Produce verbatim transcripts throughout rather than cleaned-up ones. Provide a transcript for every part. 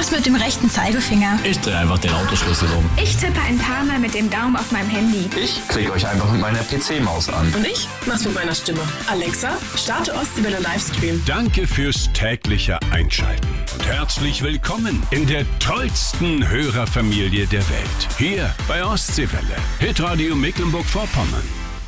mach's mit dem rechten Zeigefinger. Ich drehe einfach den Autoschlüssel um. Ich tippe ein paar Mal mit dem Daumen auf meinem Handy. Ich klicke euch einfach mit meiner P C-Maus an. Und ich mach's mit meiner Stimme. Alexa, starte Ostseewelle Livestream. Danke fürs tägliche Einschalten und herzlich willkommen in der tollsten Hörerfamilie der Welt. Hier bei Ostseewelle, Hitradio Mecklenburg-Vorpommern.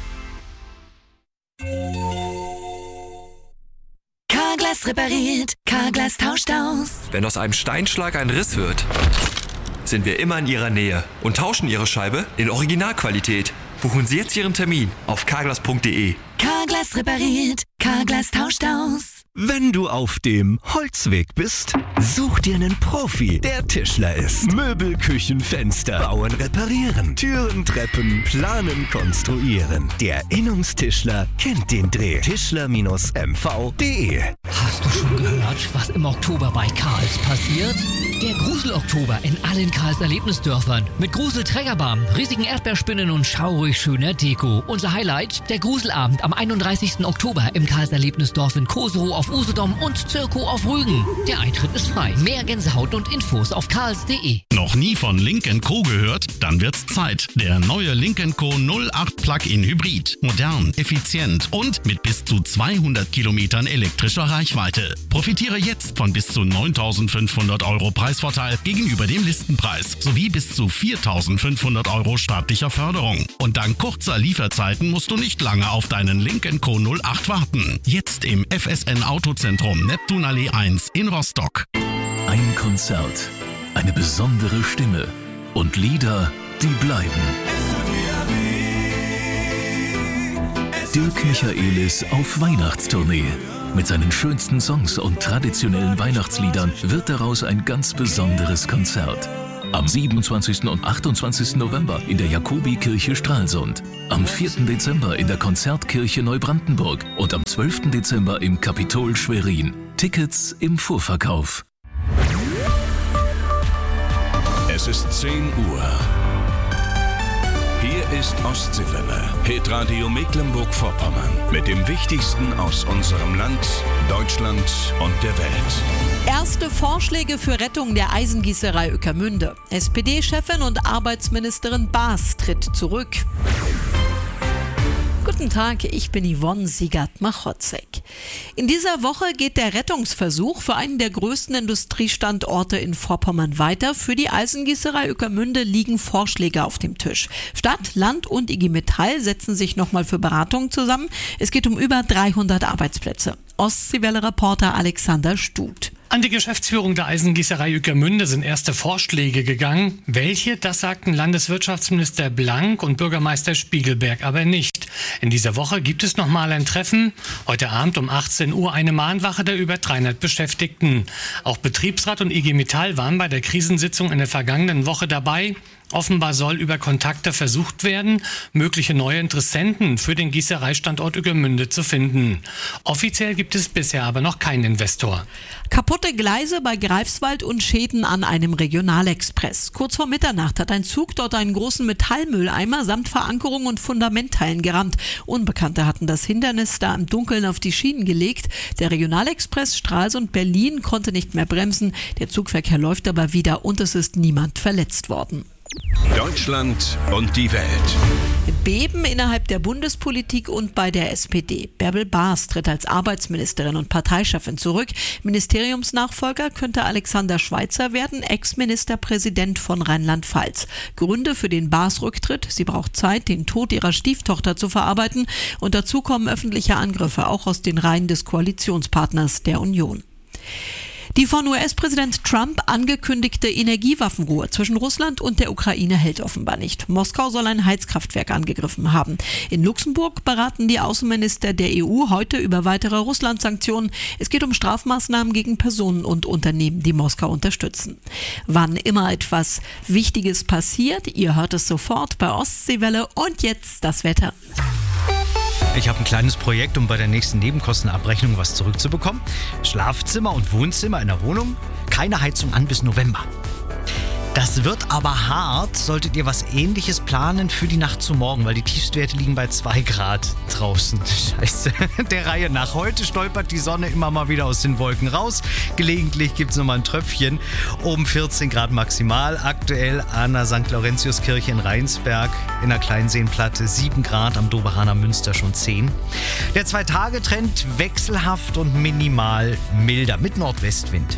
Carglass repariert, Carglass tauscht aus. Wenn aus einem Steinschlag ein Riss wird, sind wir immer in Ihrer Nähe und tauschen Ihre Scheibe in Originalqualität. Buchen Sie jetzt Ihren Termin auf carglass punkt de. Carglass repariert, Carglass tauscht aus. Wenn du auf dem Holzweg bist, such dir einen Profi, der Tischler ist. Möbel, Küchen, Fenster, bauen, reparieren, Türen, Treppen, planen, konstruieren. Der Innungstischler kennt den Dreh. Tischler M V punkt de. Hast du schon gehört, was im Oktober bei Karls passiert? Der Grusel-Oktober in allen Karls Erlebnisdörfern. Mit Grusel-Trägerbahn, riesigen Erdbeerspinnen und schaurig schöner Deko. Unser Highlight, der Gruselabend am einunddreißigsten Oktober im Karls Erlebnisdorf in Koserow auf Usedom und Zirko auf Rügen. Der Eintritt ist frei. Mehr Gänsehaut und Infos auf karls punkt de. Noch nie von Lynk and Co gehört? Dann wird's Zeit. Der neue Lynk and Co null acht Plug-in Hybrid. Modern, effizient und mit bis zu zweihundert Kilometern elektrischer Reichweite. Profitiere jetzt von bis zu neuntausendfünfhundert Euro Preisvorteil gegenüber dem Listenpreis sowie bis zu viertausendfünfhundert Euro staatlicher Förderung. Und dank kurzer Lieferzeiten musst du nicht lange auf deinen Lynk and Co null acht warten. Jetzt im F S N Autozentrum Neptunallee eins in Rostock. Ein Konzert, eine besondere Stimme und Lieder, die bleiben. Dirk Michaelis auf Weihnachtstournee. Mit seinen schönsten Songs und traditionellen Weihnachtsliedern wird daraus ein ganz besonderes Konzert. Am siebenundzwanzigsten und achtundzwanzigsten November in der Jakobikirche Stralsund. Am vierten Dezember in der Konzertkirche Neubrandenburg und am zwölften Dezember im Kapitol Schwerin. Tickets im Vorverkauf. Es ist zehn Uhr. Hier ist Ostseewelle, Hitradio Mecklenburg-Vorpommern. Mit dem Wichtigsten aus unserem Land, Deutschland und der Welt. Erste Vorschläge für Rettung der Eisengießerei Ueckermünde. S P D-Chefin und Arbeitsministerin Baas tritt zurück. Guten Tag, ich bin Yvonne Siegert-Machotzek. In dieser Woche geht der Rettungsversuch für einen der größten Industriestandorte in Vorpommern weiter. Für die Eisengießerei Ueckermünde liegen Vorschläge auf dem Tisch. Stadt, Land und I G Metall setzen sich nochmal für Beratungen zusammen. Es geht um über dreihundert Arbeitsplätze. Ostseewelle-Reporter Alexander Stut. An die Geschäftsführung der Eisengießerei Ueckermünde sind erste Vorschläge gegangen. Welche, das sagten Landeswirtschaftsminister Blank und Bürgermeister Spiegelberg aber nicht. In dieser Woche gibt es nochmal ein Treffen. Heute Abend um achtzehn Uhr eine Mahnwache der über dreihundert Beschäftigten. Auch Betriebsrat und I G Metall waren bei der Krisensitzung in der vergangenen Woche dabei. Offenbar soll über Kontakte versucht werden, mögliche neue Interessenten für den Gießereistandort Ueckermünde zu finden. Offiziell gibt es bisher aber noch keinen Investor. Kaputte Gleise bei Greifswald und Schäden an einem Regionalexpress. Kurz vor Mitternacht hat ein Zug dort einen großen Metallmülleimer samt Verankerung und Fundamentteilen gerammt. Unbekannte hatten das Hindernis da im Dunkeln auf die Schienen gelegt. Der Regionalexpress Stralsund-Berlin konnte nicht mehr bremsen. Der Zugverkehr läuft aber wieder und es ist niemand verletzt worden. Deutschland und die Welt. Beben innerhalb der Bundespolitik und bei der S P D. Bärbel Baas tritt als Arbeitsministerin und Parteichefin zurück. Ministeriumsnachfolger könnte Alexander Schweitzer werden, Ex-Ministerpräsident von Rheinland-Pfalz. Gründe für den Baas-Rücktritt: Sie braucht Zeit, den Tod ihrer Stieftochter zu verarbeiten. Und dazu kommen öffentliche Angriffe, auch aus den Reihen des Koalitionspartners der Union. Die von U S-Präsident Trump angekündigte Energiewaffenruhe zwischen Russland und der Ukraine hält offenbar nicht. Moskau soll ein Heizkraftwerk angegriffen haben. In Luxemburg beraten die Außenminister der E U heute über weitere Russland-Sanktionen. Es geht um Strafmaßnahmen gegen Personen und Unternehmen, die Moskau unterstützen. Wann immer etwas Wichtiges passiert, ihr hört es sofort bei Ostseewelle. Und jetzt das Wetter. Ich habe ein kleines Projekt, um bei der nächsten Nebenkostenabrechnung was zurückzubekommen. Schlafzimmer und Wohnzimmer in der Wohnung, keine Heizung an bis November. Das wird aber hart, solltet ihr was Ähnliches planen für die Nacht zu morgen, weil die Tiefstwerte liegen bei zwei Grad draußen. Scheiße. Der Reihe nach. Heute stolpert die Sonne immer mal wieder aus den Wolken raus. Gelegentlich gibt es nochmal ein Tröpfchen. Oben vierzehn Grad maximal. Aktuell an der Sankt Laurentiuskirche in Rheinsberg in der Kleinseenplatte sieben Grad, am Doberaner Münster schon zehn. Der Zwei-Tage-Trend wechselhaft und minimal milder mit Nordwestwind.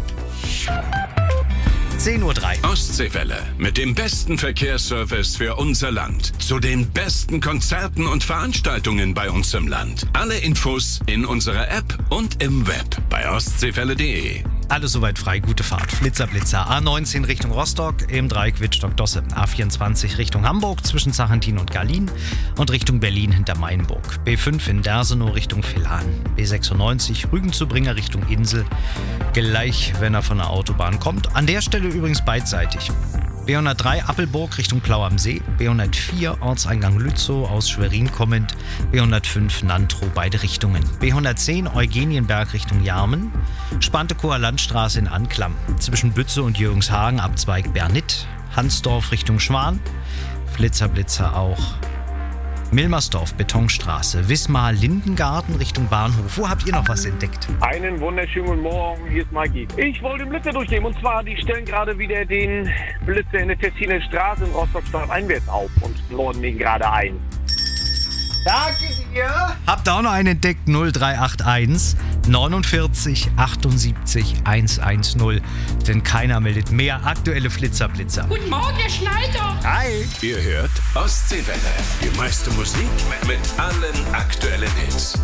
zehn Uhr drei. Ostseewelle mit dem besten Verkehrsservice für unser Land. Zu den besten Konzerten und Veranstaltungen bei uns im Land. Alle Infos in unserer App und im Web bei ostseewelle punkt de. Alles soweit frei, gute Fahrt. Flitzer, Blitzer. A neunzehn Richtung Rostock, im Dreieck Wittstock-Dosse. A vierundzwanzig Richtung Hamburg zwischen Sachentin und Garlin und Richtung Berlin hinter Mainburg. B fünf in Dersenow Richtung Villan. B sechsundneunzig Rügen zu Bringer Richtung Insel. Gleich, wenn er von der Autobahn kommt. An der Stelle übrigens beidseitig. B hundertdrei Appelburg Richtung Plau am See, B hundertvier Ortseingang Lützow aus Schwerin kommend, B hundertfünf Nantrow beide Richtungen, B hundertzehn Eugenienberg Richtung Jarmen, Spantekower Landstraße in Anklam, zwischen Bütze und Jürgenshagen Abzweig Bernit, Hansdorf Richtung Schwan, Flitzer Blitzer auch. Milmersdorf, Betonstraße, Wismar, Lindengarten Richtung Bahnhof. Wo habt ihr noch was entdeckt? Einen wunderschönen guten Morgen, hier ist Mikey. Ich wollte den Blitzer durchnehmen und zwar, die stellen gerade wieder den Blitzer in der Tessiner Straße in Rostock-Stadt einwärts auf und laden den gerade ein. Danke dir. Habt ihr auch noch einen entdeckt? null drei acht eins neunundvierzig achtundsiebzig hundertzehn. Denn keiner meldet mehr aktuelle Flitzerblitzer. Guten Morgen, Herr Schneider. Hi. Ihr hört Ostseewelle. Die meiste Musik mit allen aktuellen Hits.